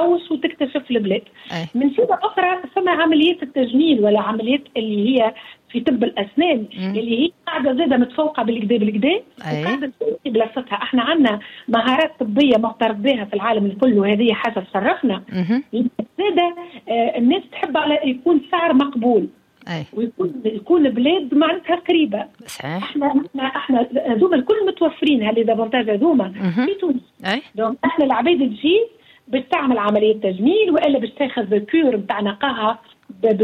تحوس وتكتشف البلاد. أي. من جهة أخرى ثم عمليات التجميل ولا عمليات اللي هي في طب الأسنان اللي هي قاعدة زادة متفوقة بالكدا وقاعدة في بلاصتها. احنا عندنا مهارات طبية معترف بها في العالم الكل وهذه حاجة تشرفنا. زادة الناس تحب على يكون سعر مقبول ويكون بلاد معناتها قريبة. صحيح. احنا هذوما الكل متوفرين هاللي دافونتاج هذوما في تونس. دونك احنا العباد تجي باش تعمل عملية تجميل والا باش تاخذ كور نتاع نقاها باش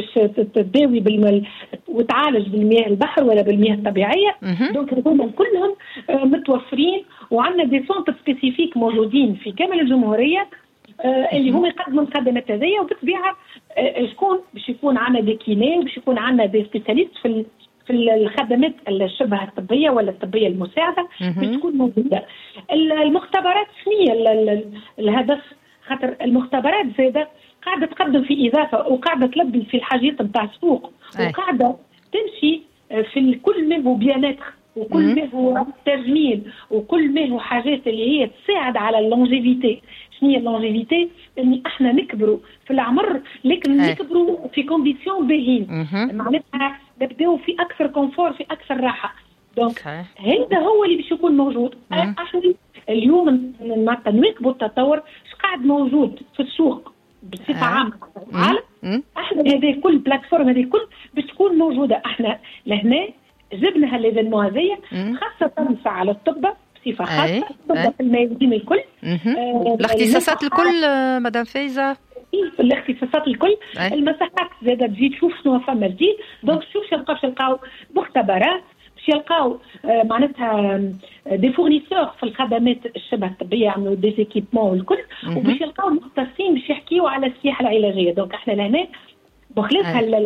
تداوي وتعالج بالمياه البحر ولا بالمياه الطبيعيه. دونك هذوما كلهم متوفرين وعندنا دي سونتر سبيسيفيك موجودين في كامل الجمهوريه اللي هم يقدموا الخدمات هذيا. وبالطبيعه شكون باش يكون عندنا دي كيني وباش يكون عندنا دي سبيسياليست في الخدمات الشبه الطبيه ولا الطبيه المساعده بتكون موجوده. المختبرات شنو الهدف؟ خاطر المختبرات زاده قاعدة تقدم في إضافة وقاعدة تلبي في الحاجات نتاع السوق وقاعدة تمشي في كل ما هو بيانات وكل ما هو تجميل وكل ما هو حاجات اللي هي تساعد على اللونجيفيتي. شنو هي اللونجيفيتي؟ إن إحنا نكبروا في العمر لكن نكبروا في كونديسيون باهين، معناتها نبداو في أكثر كونفور في أكثر راحة. دونك هذا هو اللي باش يكون موجود. احنا اليوم معناتها نواكبوا التطور قاعد موجود في السوق بصفة عامة في العالم. احنا هذه كل بلاتفورم هذه كل بتكون موجودة. احنا لهنا جبنا هالإيفينمون هذيا خاصة على الطب بصفة خاصة الطب في الميادين الكل. الاختصاصات الكل مدام فايزة في الاختصاصات الكل. المساحات زادة تجي تشوف شنو فما جديد. دونك شوف يلقاو مختبرات باش يلقاو معناتها دي فورنيسور في الخدمات الشبه الطبيه يعملوا دي زيكيبمون والكل وباش يلقاو مختصين باش يحكيوا على السياحه العلاجيه. دونك احنا لهنا بخلاف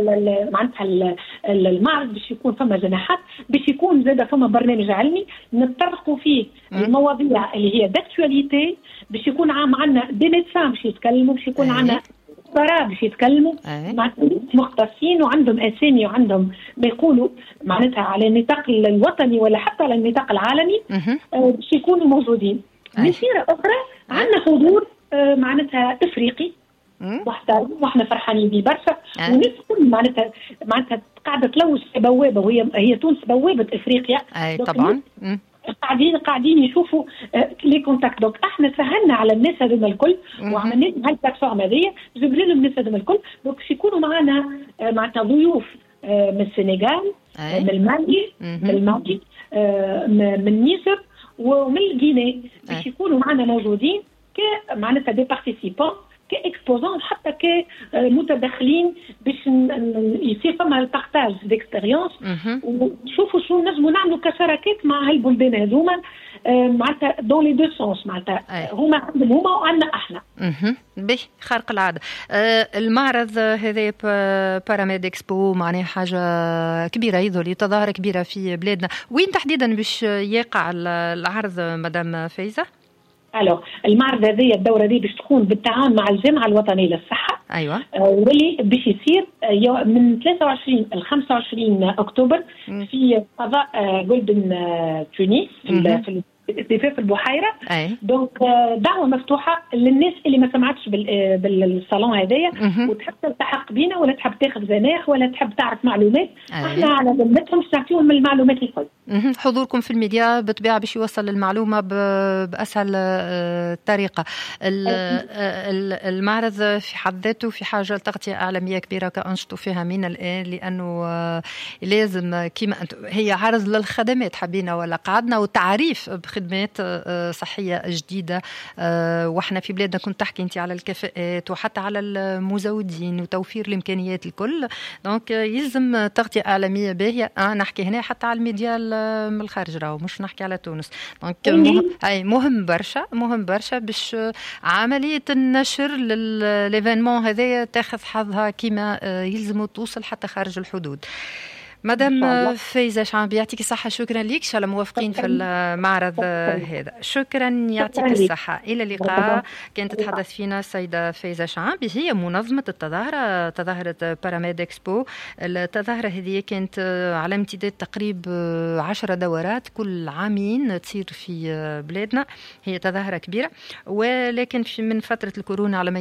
معناتها المعرض باش يكون فما جناحات باش يكون زاده فما برنامج علمي نتطرقوا فيه المواضيع اللي هي داكتواليتي باش يكون عندنا دي ميدسان باش يتكلموا باش يكون عندنا خبراء باش يتكلموا مع مختصين وعندهم اسامي وعندهم ما يقولوا معناتها على النطاق الوطني ولا حتى على النطاق العالمي باش يكونوا موجودين. من سيره اخرى عندنا حضور معناتها افريقي محترم واحنا فرحانين به برشا. والناس كل معناتها قاعده تلوج في بوابه وهي تونس بوابه افريقيا. طبعا قاعدين يشوفوا لي كونتاكت. دونك احنا سهلنا على الناس هذوما الكل وعملنا لهم هالبلاتفورم هذيا جبنا لهم الناس هذوما الكل. دونك باش يكونوا معنا معناتها ضيوف من السنغال من المالي من المالي من مصر ومن الغيني باش يكونوا معنا موجودين معناتها دي بارتيسيبون كاكسبوزون حتى كمتدخلين باش يصير فما البارتاج ديكسبيريونس ونشوفوا شنو نجموا نعملوا كشراكات مع هالبلدان هذوما معناتها دون لي دو سونس معناتها هما عندهم هما وعندنا احنا. به خارق العاده. المعرض هذا باراميد اكسبو معناها حاجه كبيره يظهر تظاهره كبيره في بلادنا. وين تحديدا باش يقع العرض مدام فايزه؟ المعرض هذه الدورة دي باش تكون بالتعاون مع الجامعة الوطنية للصحة. أيوة. واللي باش يصير من 23 ل 25 أكتوبر في فضاء جولدن تونس في في البحيرة. دونك دعوة مفتوحة للناس اللي ما سمعتش بالصالون هذايا وتحب تلتحق بينا ولا تحب تاخذ زناخ ولا تحب تعرف معلومات. احنا على ذمتهم نعطيهم المعلومات الكل. حضوركم في الميديا بالطبيعة باش يوصل المعلومة بأسهل طريقة. المعرض في حد ذاته في حاجة لتغطية إعلامية كبيرة كأنشطوا فيها من الآن لأنه لازم كما هي عرض للخدمات حبينا ولا قعدنا وتعريف خدمات صحية جديدة. واحنا في بلادنا كنت تحكي انت على الكفاءات وحتى على المزودين وتوفير الامكانيات الكل. دونك يلزم تغطية اعلامية باهية. نحكي هنا حتى على الميديا من الخارج راهو مش نحكي على تونس. دونك مهم برشا باش عملية النشر للإيفينمون هذايا تاخذ حظها كما يلزم توصل حتى خارج الحدود. مدام فايزة شعبي يعطيك الصحة. شكرا لك. شاء الله موافقين في المعرض هذا. شكرا يعطيك الصحة. إلى اللقاء. كانت تتحدث فينا السيدة فايزة شعبي هي منظمة تظاهرة باراميد اكسبو. التظاهرة هذه كانت على امتداد تقريب 10 دورات كل عامين تصير في بلادنا. هي تظاهرة كبيرة ولكن من فترة الكورونا على